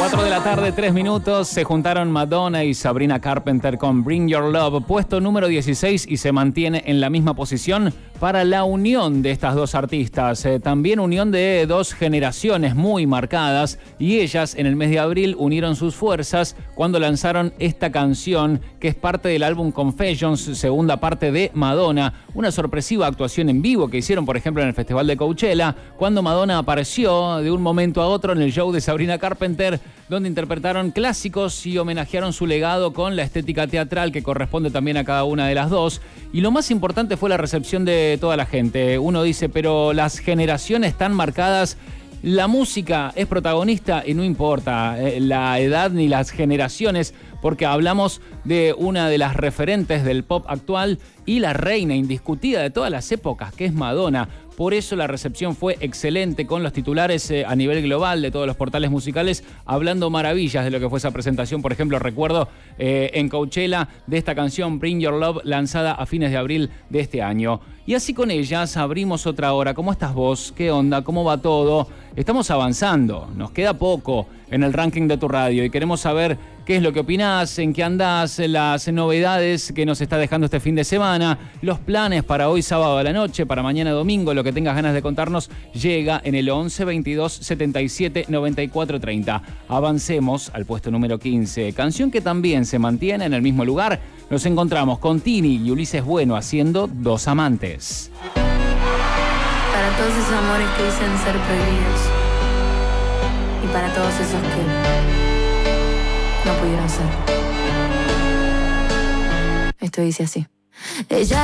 4 de la tarde, 3 minutos. Se juntaron Madonna y Sabrina Carpenter con Bring Your Love, puesto número 16, y se mantiene en la misma posición para la unión de estas dos artistas. También unión de dos generaciones muy marcadas, y ellas en el mes de abril unieron sus fuerzas cuando lanzaron esta canción que es parte del álbum Confessions, segunda parte de Madonna. Una sorpresiva actuación en vivo que hicieron, por ejemplo, en el Festival de Coachella, cuando Madonna apareció de un momento a otro en el show de Sabrina Carpenter, donde interpretaron clásicos y homenajearon su legado con la estética teatral que corresponde también a cada una de las dos. Y lo más importante fue la recepción de toda la gente. Uno dice, pero las generaciones están marcadas. La música es protagonista y no importa la edad ni las generaciones, porque hablamos de una de las referentes del pop actual y la reina indiscutida de todas las épocas, que es Madonna. Por eso la recepción fue excelente, con los titulares a nivel global de todos los portales musicales hablando maravillas de lo que fue esa presentación. Por ejemplo, recuerdo en Coachella de esta canción Bring Your Love, lanzada a fines de abril de este año. Y así con ellas abrimos otra hora. ¿Cómo estás vos? ¿Qué onda? ¿Cómo va todo? Estamos avanzando, nos queda poco en el ranking de tu radio y queremos saber qué es lo que opinás, en qué andás, las novedades que nos está dejando este fin de semana, los planes para hoy sábado a la noche, para mañana domingo, lo que tengas ganas de contarnos llega en el 11 22 77 94 30. Avancemos al puesto número 15, canción que también se mantiene en el mismo lugar. Nos encontramos con Tini y Ulises Bueno haciendo Dos Amantes. Para todos esos amores que dicen ser prohibidos, y para todos esos que no pudieron ser. Esto dice así. Ella